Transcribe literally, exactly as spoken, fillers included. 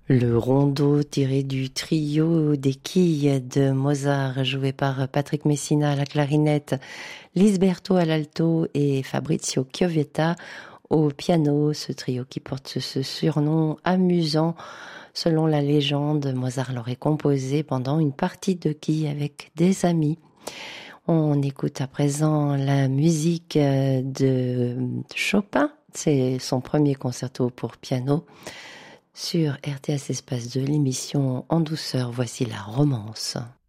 Le rondo tiré du trio des quilles de Mozart, joué par Patrick Messina à la clarinette, Lisberto à l'alto et Fabrizio Chiovetta au piano. Ce trio qui porte ce surnom amusant. Selon la légende, Mozart l'aurait composé pendant une partie de quilles avec des amis. On écoute à présent la musique de Chopin. C'est son premier concerto pour piano. Sur R T S Espace deux, l'émission En douceur, voici la romance.